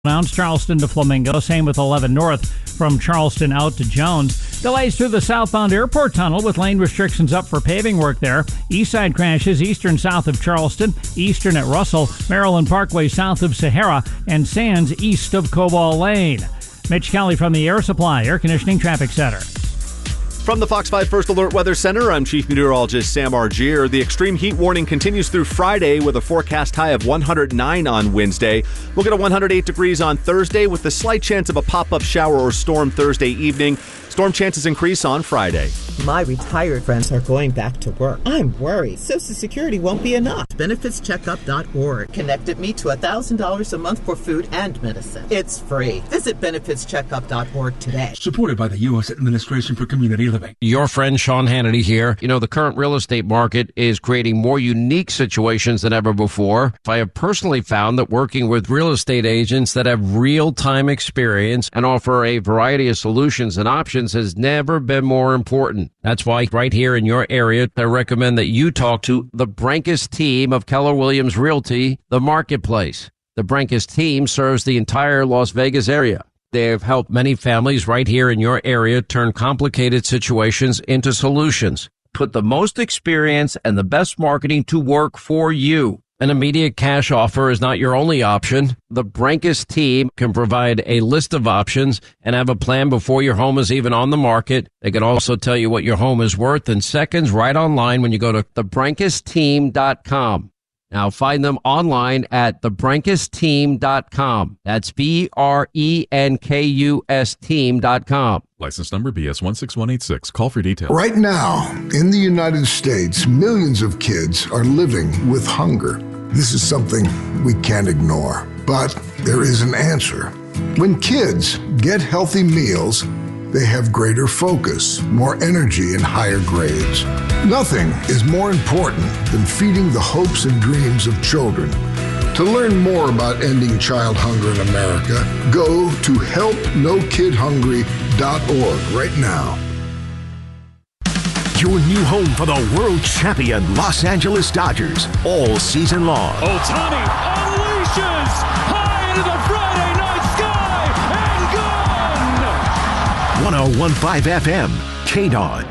Announced Charleston to Flamingo. Same with 11 North from Charleston out to Jones. Delays through the southbound airport tunnel with lane restrictions up for paving work there. East side crashes eastern south of Charleston, eastern at Russell, Maryland Parkway south of Sahara, and Sands east of Cobalt Lane. Mitch Kelly from the Air Supply Air Conditioning Traffic Center. From the Fox 5 First Alert Weather Center, I'm Chief Meteorologist Sam Argier. The extreme heat warning continues through Friday with a forecast high of 109 on Wednesday. We'll get a 108 degrees on Thursday with the slight chance of a pop-up shower or storm Thursday evening. Storm chances increase on Friday. My retired friends are going back to work. I'm worried Social Security won't be enough. BenefitsCheckup.org connected me to $1,000 a month for food and medicine. It's free. Visit BenefitsCheckup.org today. Supported by the U.S. Administration for Community Living. Your friend Sean Hannity here. You know, the current real estate market is creating more unique situations than ever before. I have personally found that working with real estate agents that have real-time experience and offer a variety of solutions and options has never been more important. That's why right here in your area, I recommend that you talk to the Brankus team of Keller Williams Realty, The Marketplace. The Brankus team serves the entire Las Vegas area. They have helped many families right here in your area turn complicated situations into solutions. Put the most experience and the best marketing to work for you. An immediate cash offer is not your only option. The Brankus team can provide a list of options and have a plan before your home is even on the market. They can also tell you what your home is worth in seconds right online when you go to thebrankusteam.com. Now find them online at thebrankusteam.com. That's BRENKUS team.com. License number BS 16186. Call for details. Right now, in the United States, millions of kids are living with hunger. This is something we can't ignore, but there is an answer. When kids get healthy meals, they have greater focus, more energy, and higher grades. Nothing is more important than feeding the hopes and dreams of children. To learn more about ending child hunger in America, go to helpnokidhungry.org right now. Your new home for the world champion Los Angeles Dodgers all season long. Ohtani unleashes high into the Friday night sky and gone! 101.5 FM, KDON.